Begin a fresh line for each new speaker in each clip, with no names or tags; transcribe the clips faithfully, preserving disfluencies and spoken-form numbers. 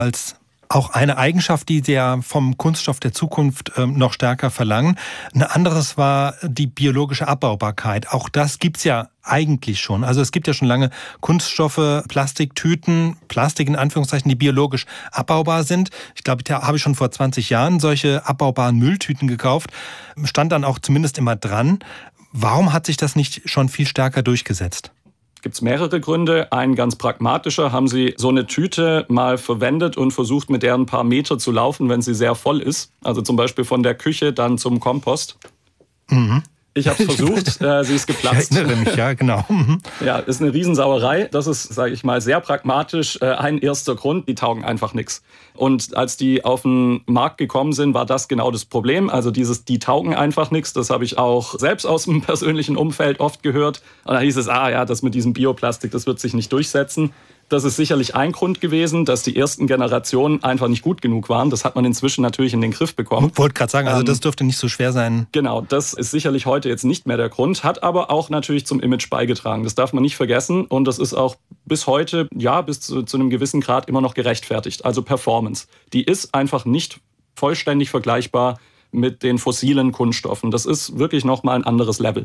als auch eine Eigenschaft, die Sie ja vom Kunststoff der Zukunft ähm, noch stärker verlangen. Ein anderes war die biologische Abbaubarkeit. Auch das gibt's ja eigentlich schon. Also es gibt ja schon lange Kunststoffe, Plastiktüten, Plastik in Anführungszeichen, die biologisch abbaubar sind. Ich glaube, da habe ich schon vor zwanzig Jahren solche abbaubaren Mülltüten gekauft. Stand dann auch zumindest immer dran. Warum hat sich das nicht schon viel stärker durchgesetzt?
Gibt es mehrere Gründe. Ein ganz pragmatischer: Haben Sie so eine Tüte mal verwendet und versucht, mit der ein paar Meter zu laufen, wenn sie sehr voll ist? Also zum Beispiel von der Küche dann zum Kompost.
Mhm.
Ich habe es versucht, äh, sie ist geplatzt.
Ich erinnere mich, ja, genau.
Ja, ist eine Riesensauerei. Das ist, sage ich mal, sehr pragmatisch. Äh, ein erster Grund: Die taugen einfach nichts. Und als die auf den Markt gekommen sind, war das genau das Problem. Also dieses, die taugen einfach nichts, das habe ich auch selbst aus dem persönlichen Umfeld oft gehört. Und da hieß es, ah ja, das mit diesem Bioplastik, das wird sich nicht durchsetzen. Das ist sicherlich ein Grund gewesen, dass die ersten Generationen einfach nicht gut genug waren. Das hat man inzwischen natürlich in den Griff bekommen.
Ich wollte gerade sagen, also das dürfte nicht so schwer sein.
Genau, das ist sicherlich heute jetzt nicht mehr der Grund, hat aber auch natürlich zum Image beigetragen. Das darf man nicht vergessen und das ist auch bis heute, ja, bis zu, zu einem gewissen Grad immer noch gerechtfertigt. Also Performance, die ist einfach nicht vollständig vergleichbar mit den fossilen Kunststoffen. Das ist wirklich nochmal ein anderes Level.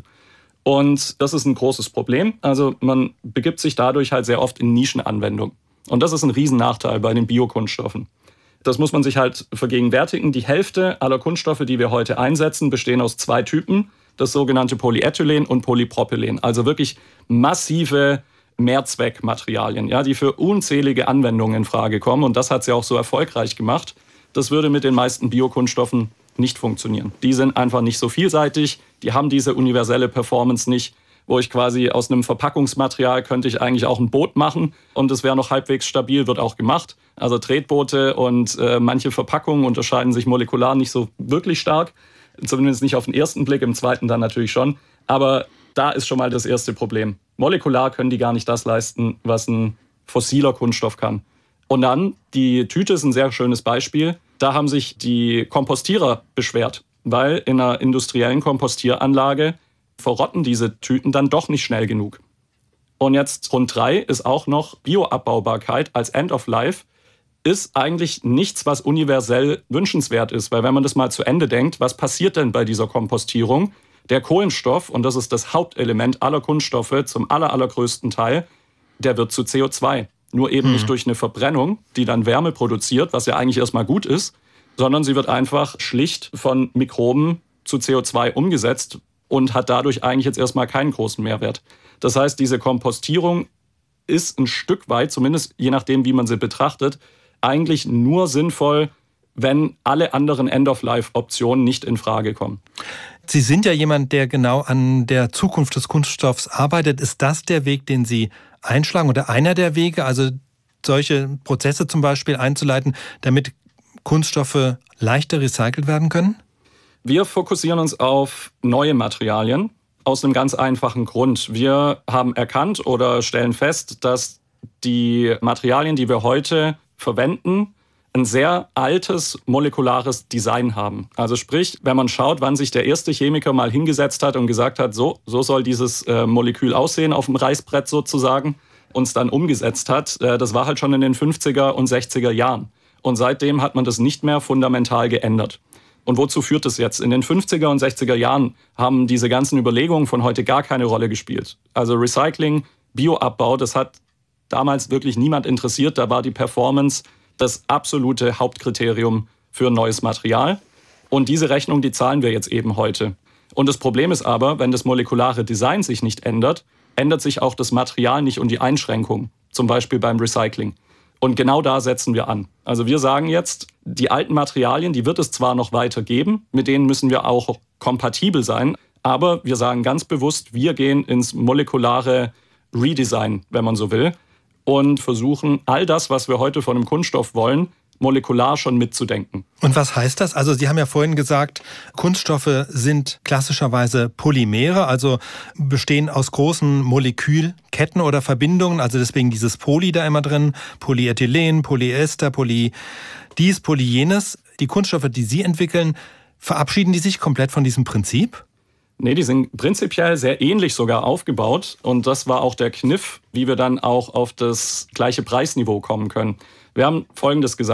Und das ist ein großes Problem. Also man begibt sich dadurch halt sehr oft in Nischenanwendungen. Und das ist ein Riesennachteil bei den Biokunststoffen. Das muss man sich halt vergegenwärtigen. Die Hälfte aller Kunststoffe, die wir heute einsetzen, bestehen aus zwei Typen. Das sogenannte Polyethylen und Polypropylen. Also wirklich massive Mehrzweckmaterialien, ja, die für unzählige Anwendungen in Frage kommen. Und das hat sie auch so erfolgreich gemacht. Das würde mit den meisten Biokunststoffen nicht funktionieren. Die sind einfach nicht so vielseitig, die haben diese universelle Performance nicht, wo ich quasi aus einem Verpackungsmaterial könnte ich eigentlich auch ein Boot machen und es wäre noch halbwegs stabil, wird auch gemacht. Also Tretboote und äh, manche Verpackungen unterscheiden sich molekular nicht so wirklich stark, zumindest nicht auf den ersten Blick, im zweiten dann natürlich schon. Aber da ist schon mal das erste Problem. Molekular können die gar nicht das leisten, was ein fossiler Kunststoff kann. Und dann, die Tüte ist ein sehr schönes Beispiel. Da haben sich die Kompostierer beschwert, weil in einer industriellen Kompostieranlage verrotten diese Tüten dann doch nicht schnell genug. Und jetzt Grund drei ist auch noch Bioabbaubarkeit als End of Life ist eigentlich nichts, was universell wünschenswert ist. Weil wenn man das mal zu Ende denkt, was passiert denn bei dieser Kompostierung? Der Kohlenstoff, und das ist das Hauptelement aller Kunststoffe zum aller, allergrößten Teil, der wird zu C O zwei. Nur eben hm. nicht durch eine Verbrennung, die dann Wärme produziert, was ja eigentlich erstmal gut ist, sondern sie wird einfach schlicht von Mikroben zu C O zwei umgesetzt und hat dadurch eigentlich jetzt erstmal keinen großen Mehrwert. Das heißt, diese Kompostierung ist ein Stück weit, zumindest je nachdem, wie man sie betrachtet, eigentlich nur sinnvoll, wenn alle anderen End-of-Life-Optionen nicht in Frage kommen.
Sie sind ja jemand, der genau an der Zukunft des Kunststoffs arbeitet. Ist das der Weg, den Sie einschlagen oder einer der Wege, also solche Prozesse zum Beispiel einzuleiten, damit Kunststoffe leichter recycelt werden können?
Wir fokussieren uns auf neue Materialien aus einem ganz einfachen Grund. Wir haben erkannt oder stellen fest, dass die Materialien, die wir heute verwenden, ein sehr altes molekulares Design haben. Also sprich, wenn man schaut, wann sich der erste Chemiker mal hingesetzt hat und gesagt hat, so, so soll dieses äh, Molekül aussehen auf dem Reißbrett sozusagen, und es dann umgesetzt hat, äh, das war halt schon in den fünfziger und sechziger Jahren. Und seitdem hat man das nicht mehr fundamental geändert. Und wozu führt das jetzt? In den fünfziger und sechziger Jahren haben diese ganzen Überlegungen von heute gar keine Rolle gespielt. Also Recycling, Bioabbau, das hat damals wirklich niemand interessiert. Da war die Performance das absolute Hauptkriterium für ein neues Material. Und diese Rechnung, die zahlen wir jetzt eben heute. Und das Problem ist aber, wenn das molekulare Design sich nicht ändert, ändert sich auch das Material nicht und die Einschränkung, zum Beispiel beim Recycling. Und genau da setzen wir an. Also wir sagen jetzt, die alten Materialien, die wird es zwar noch weiter geben, mit denen müssen wir auch kompatibel sein, aber wir sagen ganz bewusst, wir gehen ins molekulare Redesign, wenn man so will, und versuchen, all das, was wir heute von einem Kunststoff wollen, molekular schon mitzudenken.
Und was heißt das? Also Sie haben ja vorhin gesagt, Kunststoffe sind klassischerweise Polymere, also bestehen aus großen Molekülketten oder Verbindungen, also deswegen dieses Poly da immer drin, Polyethylen, Polyester, Poly dies, Poly jenes. Die Kunststoffe, die Sie entwickeln, verabschieden die sich komplett von diesem Prinzip?
Nee, die sind prinzipiell sehr ähnlich sogar aufgebaut und das war auch der Kniff, wie wir dann auch auf das gleiche Preisniveau kommen können. Wir haben Folgendes gesagt.